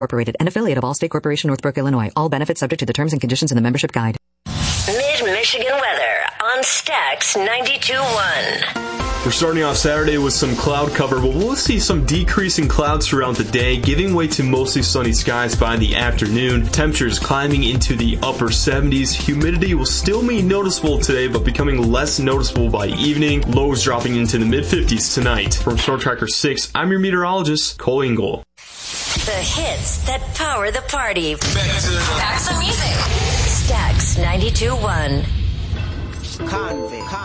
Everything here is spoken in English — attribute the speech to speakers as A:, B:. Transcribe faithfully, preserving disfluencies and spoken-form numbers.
A: Incorporated, an affiliate of Allstate Corporation, Northbrook, Illinois. All benefits subject to the terms and conditions in the membership guide.
B: Mid-Michigan weather on Stax ninety-two point one.
C: We're starting off Saturday with some cloud cover, but we'll see some decreasing clouds throughout the day, giving way to mostly sunny skies by the afternoon. Temperatures climbing into the upper seventies. Humidity will still be noticeable today, but becoming less noticeable by evening. Lows dropping into the mid-fifties tonight. From Storm Tracker six, I'm your meteorologist, Cole Engel.
B: The hits that power the party.
D: Back to the,
B: Back to music. Stax ninety-two point one.
D: Convict.